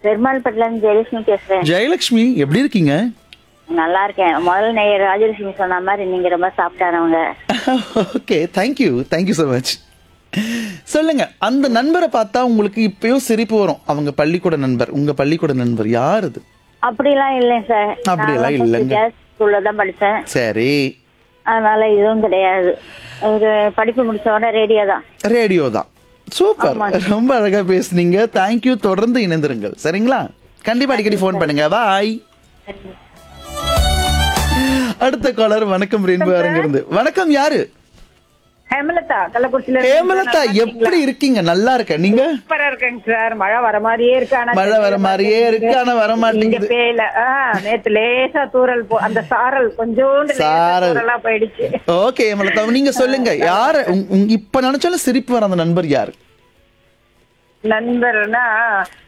பெருமாள்பட்டில இருந்து ஜெயலட்சுமி பேசுறேன். ஜெயலட்சுமி எப்படி இருக்கீங்க? நல்லா இருக்கேன். முதல்ல நேயர் ராஜலட்சுமி சொன்ன மாதிரி நீங்க ரொம்ப சாப்பிட்டானவங்க. Okay, thank you so much. சொல்லுங்க, அந்த நண்பரை பார்த்தா உங்களுக்கு இப்பயும் சிரிப்பு வரும். அவங்க பள்ளிக்கூட நண்பர், உங்க பள்ளிக்கூட நண்பர் யார் அது? அப்படிலாம் இல்லைங்க சார். அப்படியெல்லாம் இல்லைங்க. ஸ்கூல்ல தான் படிச்சேன். சரி, அதனால இதுவும் கிடையாது. ஒரு படிப்பு முடிச்ச உடனே ரேடியோ தான். ரேடியோ தான். சூப்பர், ரொம்ப அழகா பேசுனீங்க. தேங்க்யூ. தொடர்ந்து இணைந்திருங்கள் சரிங்களா? கண்டிப்பா அடிக்கடி ஃபோன் பண்ணுங்க. பாய். அடுத்த காலர். வணக்கம் ரெயின்போ இருந்து. வணக்கம், யாரு? ஹேமலதா, கள்ளக்குறிச்சியில. ஹேமலதா, எப்படி இருக்கீங்க? நல்லா இருக்க, நீங்க? சூப்பரா இருக்கேங்க சார். மழை வர மாதிரியே இருக்கு. மழை வர மாதிரியே இருக்கு, ஆனா வர மாட்டேங்குது. பேயல. நேத்து லேசா தூறல் அந்த சாரல் கொஞ்சோண்டு சாரலா போயிடுச்சு. ஓகே ஹேமலதா, நீங்க சொல்லுங்க, யாரு இப்ப நினைச்சாலும் சிரிப்பு வர அந்த நண்பர் யாரு? நண்பர்னா